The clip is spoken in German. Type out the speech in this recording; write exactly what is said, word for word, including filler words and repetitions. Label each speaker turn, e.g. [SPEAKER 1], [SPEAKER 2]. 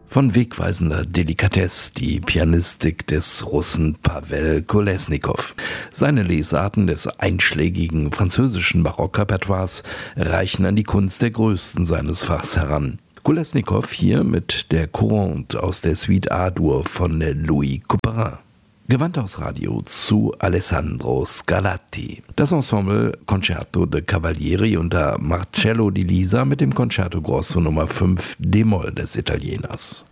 [SPEAKER 1] Von wegweisender Delikatesse die Pianistik des Russen Pawel Kolesnikow. Seine Lesarten des einschlägigen französischen Barockrepertoires reichen an die Kunst der Größten seines Fachs heran. Kolesnikow hier mit der Courante aus der Suite A-Dur von Louis Couperin. Gewandhausradio zu Alessandro Scarlatti. Das Ensemble Concerto de Cavalieri unter Marcello Di Lisa mit dem Concerto Grosso Nummer fünf D-Moll des Italieners.